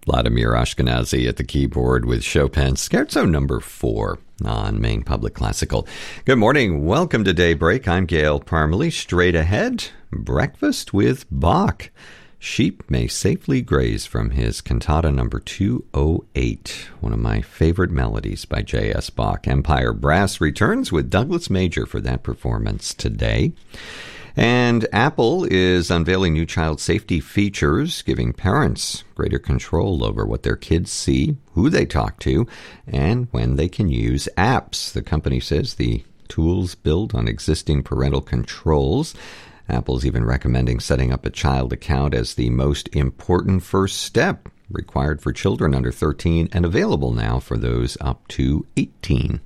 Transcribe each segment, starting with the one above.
Vladimir Ashkenazi at the keyboard with Chopin Scherzo number 4 on Maine Public Classical. Good morning. Welcome to Daybreak. I'm Gail Parmalee. Straight ahead, Breakfast with Bach. Sheep May Safely Graze from his Cantata number 208, one of my favorite melodies by J.S. Bach. Empire Brass returns with Douglas Major for that performance today. And Apple is unveiling new child safety features, giving parents greater control over what their kids see, who they talk to, and when they can use apps. The company says the tools build on existing parental controls. Apple's even recommending setting up a child account as the most important first step, required for children under 13 and available now for those up to 18.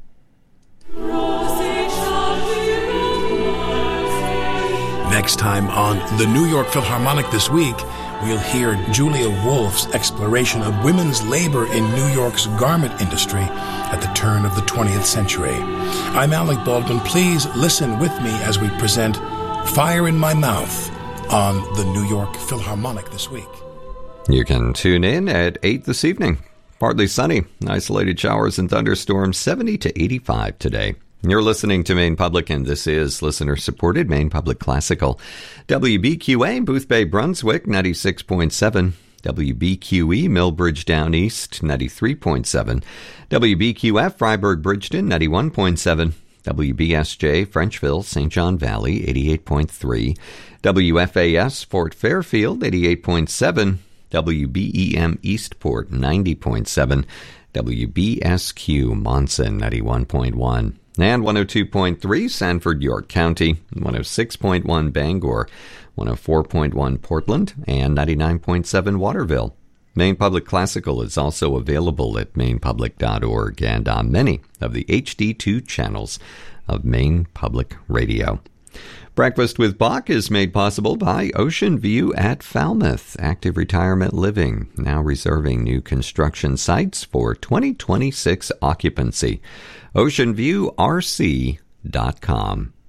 Next time on the New York Philharmonic This Week, we'll hear Julia Wolf's exploration of women's labor in New York's garment industry at the turn of the 20th century. I'm Alec Baldwin. Please listen with me as we present Fire in My Mouth on the New York Philharmonic This Week. You can tune in at 8 this evening. Partly sunny, isolated showers and thunderstorms, 70 to 85 today. You're listening to Maine Public, and this is listener-supported Maine Public Classical. WBQA, Booth Bay, Brunswick, 96.7. WBQE, Millbridge Down East, 93.7. WBQF, Freiburg, Bridgeton, 91.7. WBSJ, Frenchville, St. John Valley, 88.3. WFAS, Fort Fairfield, 88.7. WBEM, Eastport, 90.7. WBSQ, Monson, 91.1. And 102.3 Sanford, York County, 106.1 Bangor, 104.1 Portland, and 99.7 Waterville. Maine Public Classical is also available at mainepublic.org and on many of the HD2 channels of Maine Public Radio. Breakfast with Bach is made possible by Ocean View at Falmouth, Active Retirement Living, now reserving new construction sites for 2026 occupancy. OceanViewRC.com.